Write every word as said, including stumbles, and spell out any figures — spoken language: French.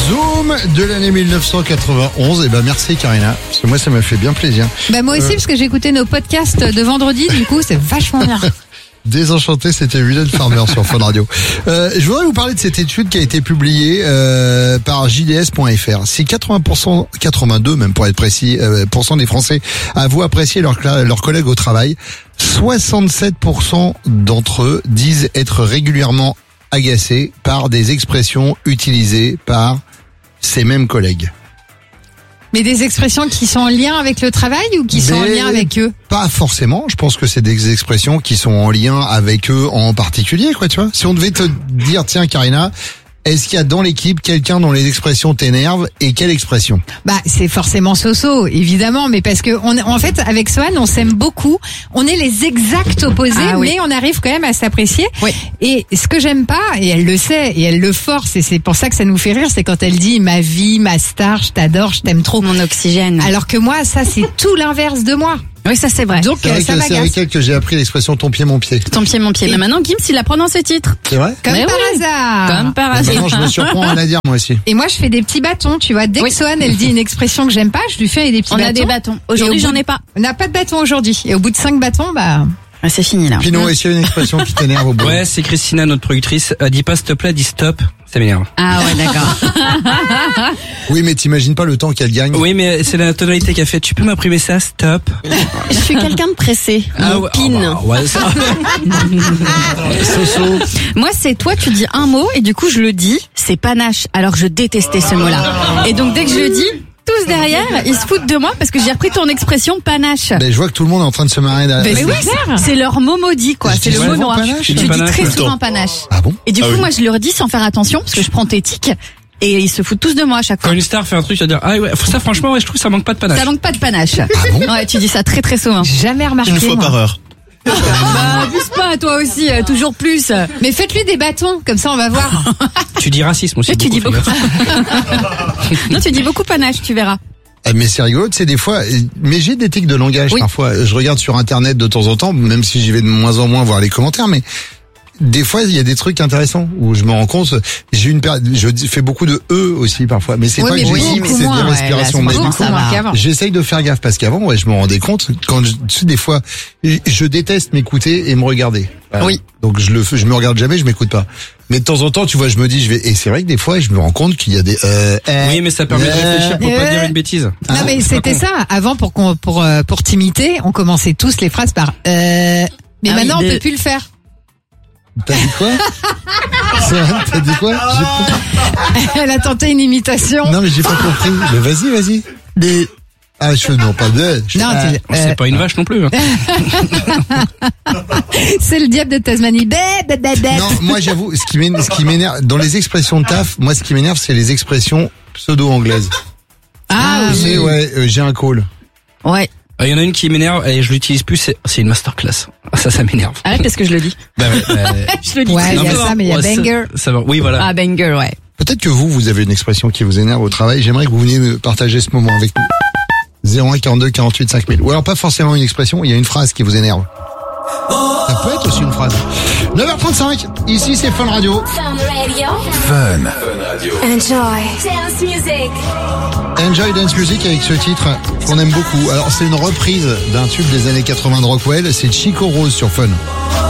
Zoom de l'année dix-neuf cent quatre-vingt-onze. Et ben merci Karina, parce que moi ça m'a fait bien plaisir. Bah moi aussi, Euh. parce que j'ai écouté nos podcasts de vendredi, du coup c'est vachement bien. Désenchanté, c'était Mylène Farmer sur Fun Radio. Euh, je voudrais vous parler de cette étude qui a été publiée euh, par J D S point F R. Si quatre-vingts pour cent, quatre-vingt-deux même pour être précis, euh, pour cent des Français avouent apprécier leurs leurs collègues au travail, soixante-sept pour cent d'entre eux disent être régulièrement agacés par des expressions utilisées par ces mêmes collègues. Mais des expressions qui sont en lien avec le travail ou qui sont Mais en lien avec eux? Pas forcément. Je pense que c'est des expressions qui sont en lien avec eux en particulier, quoi, tu vois. Si on devait te dire, tiens, Karina, est-ce qu'il y a dans l'équipe quelqu'un dont les expressions t'énervent et quelle expression? Bah c'est forcément Soso, évidemment, mais parce que on, en fait avec Swan on s'aime beaucoup, on est les exacts opposés, Ah, oui. mais on arrive quand même à s'apprécier. Oui. Et ce que j'aime pas, et elle le sait, et elle le force, et c'est pour ça que ça nous fait rire, c'est quand elle dit ma vie, ma star, je t'adore, je t'aime trop. Mon oxygène. Alors que moi, ça c'est tout l'inverse de moi. Oui, ça c'est vrai. Donc C'est euh, vrai ça que c'est m'agace. avec elle que j'ai appris l'expression ton pied, mon pied. Ton pied, mon pied. Et- Mais maintenant, Gims, il apprend dans ses titres. C'est vrai? Comme Mais par oui. hasard. Comme par Et hasard. maintenant, je me surprends à la dire, moi aussi. Et moi, je fais des petits bâtons, tu vois. Dès Oui. que Swan, elle dit une expression que j'aime pas, je lui fais des petits On bâtons. a des bâtons. Aujourd'hui, Et au j'en bout- ai pas. On n'a pas de bâton aujourd'hui. Et au bout de cinq bâtons, bah... Ah, c'est fini là. Pino, est-ce qu'il y a une expression qui t'énerve au bout? Ouais, c'est Christina, notre productrice. Elle dit pas s'il te plaît, dit stop. Ça m'énerve. Ah ouais, d'accord. Oui, mais t'imagines pas le temps qu'elle gagne. Oui, mais c'est la tonalité qu'a fait. Tu peux m'imprimer ça, stop. Je suis quelqu'un de pressé. Ah Mon ouais, pin. ah bah, ouais, ça. Soso. Moi, c'est toi, tu dis un mot et du coup, je le dis, c'est panache. Alors, je détestais ce mot-là. Et donc, dès que je le dis, tous derrière, ils se foutent de moi parce que j'ai repris ton expression panache. Ben, je vois que tout le monde est en train de se marrer derrière. Mais oui, clair. c'est leur mot maudit, quoi. Je C'est dis le mot souvent noir. panache. Tu Tu dis dis panache très tout le souvent temps. panache. Ah bon? Et du Ah coup, oui. moi, je leur dis sans faire attention parce que je prends tes tics et ils se foutent tous de moi à chaque Quand fois. une star fait un truc, tu vas dire, ah ouais, ça franchement, ouais, je trouve que ça manque pas de panache. Ça manque pas de panache. Ah bon? Ouais, tu dis ça très très souvent. Jamais remarqué. Une fois moi. par heure. Bah, abuse pas, toi aussi, euh, toujours plus. Mais faites-lui des bâtons, comme ça on va voir. Tu dis racisme aussi. Mais tu dis beaucoup. beaucoup. Non, tu dis beaucoup panache, tu verras. Ah, mais c'est rigolo, tu sais, des fois, mais j'ai des tics de langage Oui. parfois. Je regarde sur Internet de temps en temps, même si j'y vais de moins en moins voir les commentaires, mais des fois, il y a des trucs intéressants où je me rends compte. J'ai une période, je dis- fais beaucoup de E aussi parfois, mais c'est Ouais, pas mais que beaucoup j'hésite, c'est moins, des ouais, respirations. là, mais c'est du beaucoup coup, ça va. qu'avant. j'essaye de faire gaffe parce qu'avant, ouais, je me rendais compte quand je, tu sais, des fois, je déteste m'écouter et me regarder. Voilà. Oui. Donc je le, fais- je me regarde jamais, je m'écoute pas. Mais de temps en temps, tu vois, je me dis, je vais, et c'est vrai que des fois, je me rends compte qu'il y a des. Euh, euh, Oui, mais ça permet de euh, réfléchir pour pas euh, dire une bêtise. Non mais c'était ça. Avant pour qu'on pour euh, pour t'imiter, on commençait tous les phrases par euh. Mais Ah maintenant oui, on de- peut plus le faire. T'as dit quoi? C'est vrai, t'as dit quoi? J'ai pas- Elle a tenté une imitation. Non, mais j'ai pas compris. Mais vas-y, vas-y. Mais ah, je fais non pas de. je- Non, ah, tu- C'est euh, pas une vache non plus. Hein. c'est le diable de Tasmanie. Bé, bé, bé, bé. non, moi j'avoue, ce qui m'énerve, ce qui m'énerve dans les expressions de taf, moi ce qui m'énerve, c'est les expressions pseudo-anglaises. Ah Tu sais, oui. ouais, euh, j'ai un call. Ouais. Il y en a une qui m'énerve et je l'utilise plus, c'est c'est une masterclass. Ça, ça m'énerve. Arrête parce que je le dis. Bah ouais, bah, Je le dis. Ouais, très il y a souvent. ça, mais il y a ouais, ça- banger. Ça va. Oui, voilà. Ah, banger, ouais. Peut-être que vous, vous avez une expression qui vous énerve au travail. J'aimerais que vous veniez me partager ce moment avec nous. zéro un quarante-deux quarante-huit cinq mille. Ou alors pas forcément une expression, il y a une phrase qui vous énerve. Ça peut être aussi une phrase. neuf heures trente-cinq, ici c'est Fun Radio. Fun Radio. Fun. Enjoy. Dance music. Enjoy Dance Music avec ce titre qu'on aime beaucoup. Alors c'est une reprise d'un tube des années quatre-vingts de Rockwell, c'est Chico Rose sur Fun.